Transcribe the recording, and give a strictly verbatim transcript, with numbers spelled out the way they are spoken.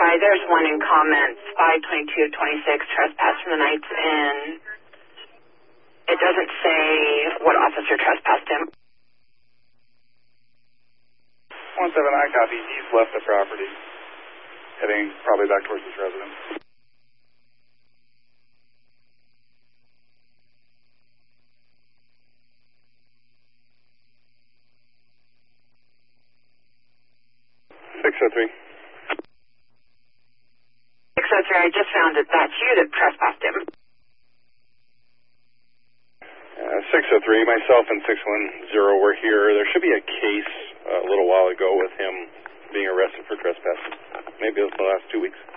Sorry, there's one in comments, five twenty-two twenty-six, trespass from the Knights Inn. It doesn't say what officer trespassed him. one seven, I copy. He's left the property, heading probably back towards his residence. six oh three. six oh three, I just found it. That's you that trespassed him. Uh, six oh three, myself and six one zero were here. There should be a case uh, a little while ago with him being arrested for trespassing. Maybe it was the last two weeks.